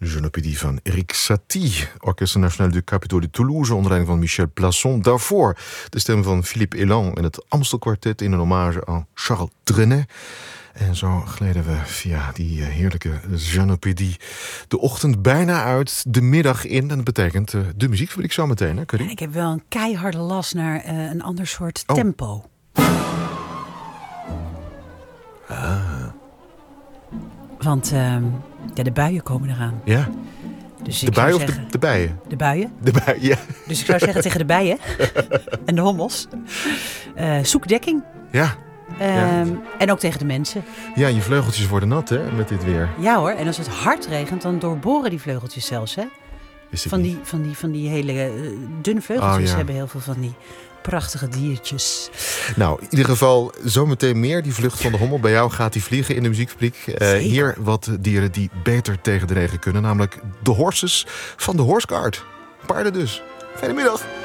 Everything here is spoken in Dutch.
Je ne peux van Erik Satie, Orchestre National du Capitole de Toulouse, onder leiding van Michel Plasson. Daarvoor de stem van Philippe Elan en het Amstel Quartet in een hommage aan Charles Trenet. En zo gleden we via die heerlijke Je ne peux de ochtend bijna uit, de middag in. En dat betekent de muziekfabriek zo meteen, hè, Karin? Ik heb wel een keiharde last naar een ander soort tempo. Want de buien komen eraan. Ja. Dus de buien of de bijen? De buien. De buien, ja. Dus ik zou zeggen tegen de bijen en de hommels. Zoek dekking. Ja. En ook tegen de mensen. Ja, je vleugeltjes worden nat, hè, met dit weer. Ja hoor, en als het hard regent, dan doorboren die vleugeltjes zelfs, hè. Van die hele dunne vleugeltjes hebben heel veel van die prachtige diertjes. Nou, in ieder geval zometeen meer. Die vlucht van de hommel. Bij jou gaat die vliegen in de muziekfabriek. Hier wat dieren die beter tegen de regen kunnen. Namelijk de horses van de Horse Guard. Paarden dus. Fijne middag.